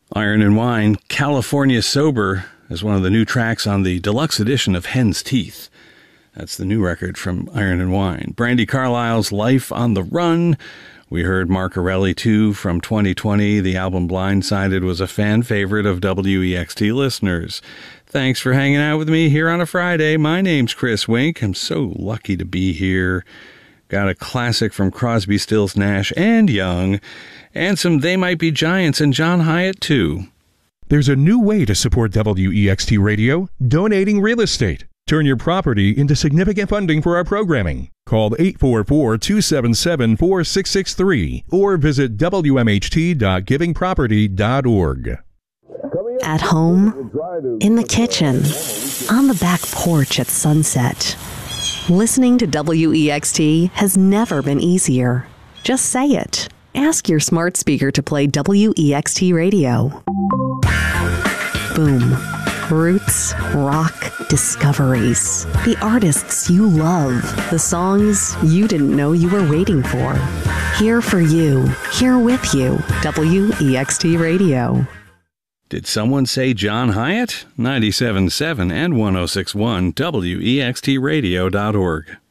Iron and Wine, California Sober, is one of the new tracks on the deluxe edition of Hen's Teeth. That's the new record from Iron and Wine. Brandi Carlile's Life on the Run. We heard Marcarelli 2 from 2020. The album Blindsided was a fan favorite of WEXT listeners. Thanks for hanging out with me here on a Friday. My name's Chris Wink. I'm so lucky to be here. Got a classic from Crosby, Stills, Nash and Young, and some They Might Be Giants and John Hyatt, too. There's a new way to support WEXT Radio, donating real estate. Turn your property into significant funding for our programming. Call 844-277-4663 or visit wmht.givingproperty.org. At home, in the kitchen, on the back porch at sunset. Listening to WEXT has never been easier. Just say it. Ask your smart speaker to play WEXT Radio. Boom. Roots, rock, discoveries. The artists you love. The songs you didn't know you were waiting for. Here for you. Here with you. WEXT Radio. Did someone say John Hyatt? 97.7 and 106.1 WEXTradio.org.